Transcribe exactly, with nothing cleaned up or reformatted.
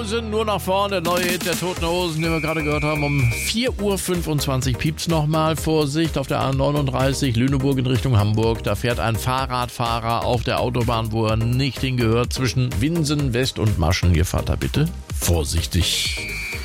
Hosen, nur nach vorne. Neue Hit der Toten Hosen, den wir gerade gehört haben. Um vier Uhr fünfundzwanzig piept's nochmal. Vorsicht auf der A neununddreißig, Lüneburg in Richtung Hamburg. Da fährt ein Fahrradfahrer auf der Autobahn, wo er nicht hingehört, zwischen Winsen West und Maschen. Ihr Vater bitte vorsichtig.